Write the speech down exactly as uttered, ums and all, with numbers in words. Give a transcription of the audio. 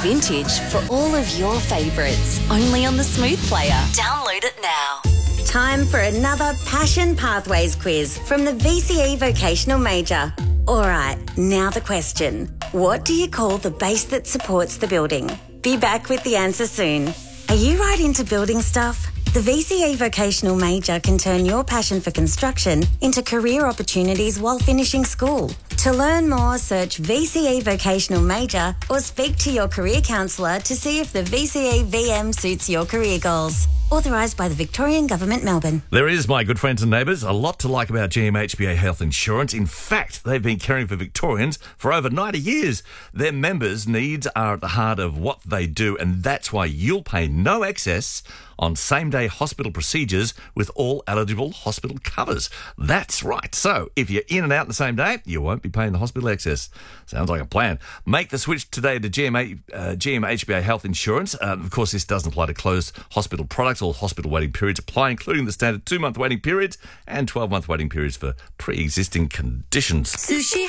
vintage for all of your favourites. Only on the Smooth Player. Download it now. Time for another Passion Pathways quiz from the V C E Vocational Major. All right, now the question. What do you call the base that supports the building? Be back with the answer soon. Are you right into building stuff? The V C E Vocational Major can turn your passion for construction into career opportunities while finishing school. To learn more, search V C E Vocational Major or speak to your career counsellor to see if the V C E V M suits your career goals. Authorised by the Victorian Government, Melbourne. There is, my good friends and neighbours, a lot to like about G M H B A Health Insurance. In fact, they've been caring for Victorians for over ninety years. Their members' needs are at the heart of what they do, and that's why you'll pay no excess on same-day hospital procedures with all eligible hospital covers. That's right. So, if you're in and out the same day, you won't be paying the hospital excess. Sounds like a plan. Make the switch today to G M A, uh, G M H B A Health Insurance. Uh, of course, this doesn't apply to closed hospital products. All hospital waiting periods apply, including the standard two-month waiting periods and twelve-month waiting periods for pre-existing conditions. Sushi